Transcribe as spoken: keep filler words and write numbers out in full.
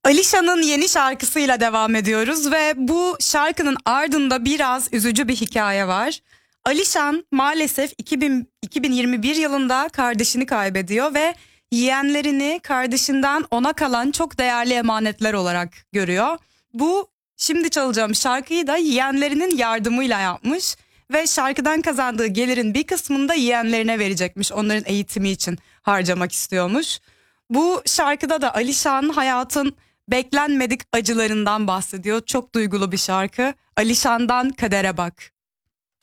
Alişan'ın yeni şarkısıyla devam ediyoruz ve bu şarkının ardında biraz üzücü bir hikaye var. Alişan maalesef iki bin, iki bin yirmi bir yılında kardeşini kaybediyor ve yeğenlerini kardeşinden ona kalan çok değerli emanetler olarak görüyor. Bu şimdi çalacağım şarkıyı da yeğenlerinin yardımıyla yapmış ve şarkıdan kazandığı gelirin bir kısmını da yeğenlerine verecekmiş. Onların eğitimi için harcamak istiyormuş. Bu şarkıda da Alişan hayatın beklenmedik acılarından bahsediyor. Çok duygulu bir şarkı. Alişan'dan Kadere Bak.